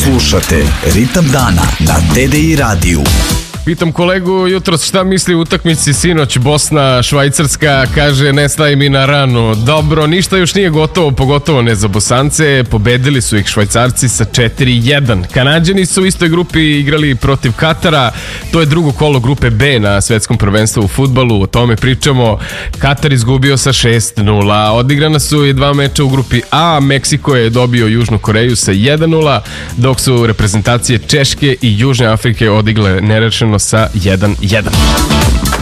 Slušate Ritam dana na TDI radiju. Pitam kolegu jutros šta misli o utakmici sinoć Bosna-Švajcarska, kaže ne stavi mi na ranu. Dobro, ništa još nije gotovo, pogotovo ne za Bosance, pobedili su ih Švajcarci sa 4-1. Kanađani su u istoj grupi igrali protiv Katara, to je drugo kolo grupe B na svetskom prvenstvu u fudbalu, o tome pričamo. Katar izgubio sa 6-0, odigrana su i dva meča u grupi A, Meksiko je dobio Južnu Koreju sa 1-0, dok su reprezentacije Češke i Južne Afrike odigle nerešeno sa 1-1.